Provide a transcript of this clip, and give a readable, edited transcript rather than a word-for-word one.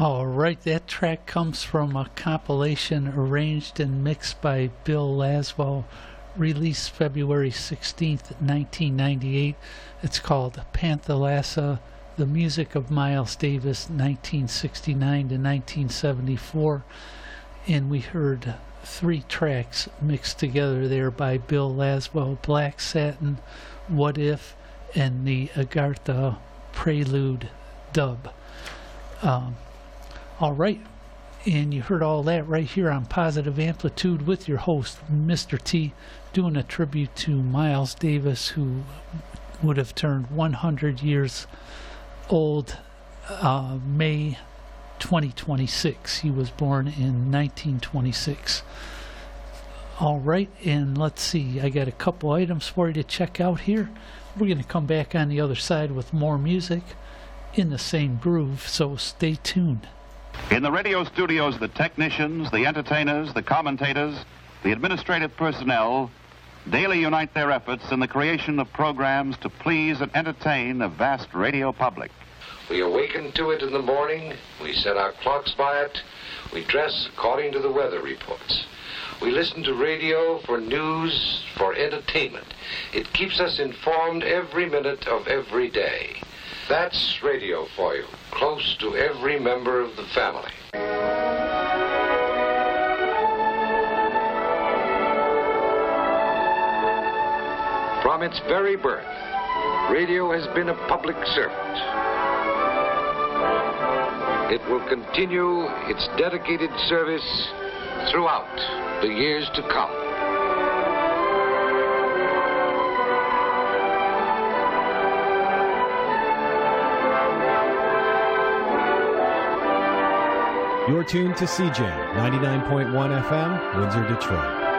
All right, that track comes from a compilation arranged and mixed by Bill Laswell, released February 16th, 1998. It's called Panthalassa, the music of Miles Davis, 1969 to 1974. And we heard 3 tracks mixed together there by Bill Laswell: Black Satin, What If, and the Agartha Prelude dub. All right, and you heard all that right here on Positive Amplitude with your host, Mr. T, doing a tribute to Miles Davis, who would have turned 100 years old May 2026. He was born in 1926. All right, and let's see, I got a couple items for you to check out here. We're going to come back on the other side with more music in the same groove, so stay tuned. In the radio studios, the technicians, the entertainers, the commentators, the administrative personnel daily unite their efforts in the creation of programs to please and entertain a vast radio public. We awaken to it in the morning, we set our clocks by it, we dress according to the weather reports. We listen to radio for news, for entertainment. It keeps us informed every minute of every day. That's radio for you, close to every member of the family. From its very birth, radio has been a public servant. It will continue its dedicated service throughout the years to come. You're tuned to CJ 99.1 FM, Windsor, Detroit.